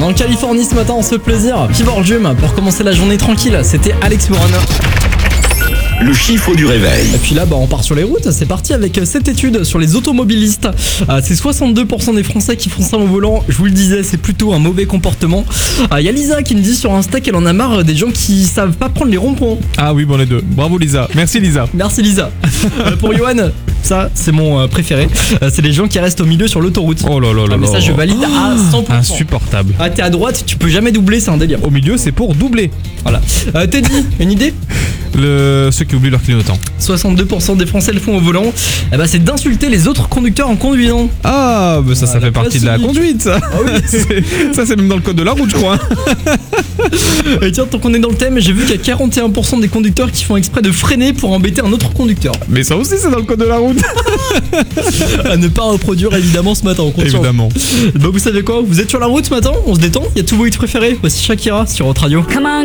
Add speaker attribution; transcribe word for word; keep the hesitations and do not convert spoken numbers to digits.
Speaker 1: On est en Californie ce matin, on se fait plaisir. Qui va au gym pour commencer la journée tranquille. C'était Alex Warren.
Speaker 2: Le chiffre du réveil.
Speaker 1: Et puis là, bah, on part sur les routes. C'est parti avec cette étude sur les automobilistes. Euh, c'est soixante-deux pour cent des Français qui font ça au volant. Je vous le disais, c'est plutôt un mauvais comportement. Il euh, y a Lisa qui me dit sur Insta qu'elle en a marre des gens qui savent pas prendre les ronds-points.
Speaker 3: Ah oui, bon les deux. Bravo Lisa. Merci Lisa.
Speaker 1: Merci Lisa. euh, pour Johan, ça c'est mon euh, préféré. Euh, c'est les gens qui restent au milieu sur l'autoroute.
Speaker 3: Oh là là là
Speaker 1: ah, mais ça
Speaker 3: là.
Speaker 1: je valide à cent pour cent.
Speaker 3: Insupportable.
Speaker 1: Ah, t'es à droite, tu peux jamais doubler, c'est un délire.
Speaker 3: Au milieu, c'est pour doubler.
Speaker 1: Voilà. Euh, Teddy, une idée?
Speaker 3: Le... Ceux qui oublient leur clignotant.
Speaker 1: soixante-deux pour cent des Français le font au volant. Eh ben, c'est d'insulter les autres conducteurs en conduisant.
Speaker 3: Ah, bah ça, ça
Speaker 1: Ah, la
Speaker 3: fait partie de la
Speaker 1: place
Speaker 3: conduite, ça.
Speaker 1: Ah oui.
Speaker 3: C'est- ça, c'est même dans le code de la route, je crois.
Speaker 1: Et tiens, tant qu'on est dans le thème, j'ai vu qu'il y a quarante et un pour cent des conducteurs qui font exprès de freiner pour embêter un autre conducteur.
Speaker 3: Mais ça aussi, c'est dans le code de la route.
Speaker 1: À ne pas reproduire évidemment ce matin, on compte sur vous.
Speaker 3: Évidemment.
Speaker 1: Bah vous savez quoi, vous êtes sur la route ce matin, on se détend, il y a tous vos hits préférés. Voici Shakira sur Autre Radio.
Speaker 4: Come on.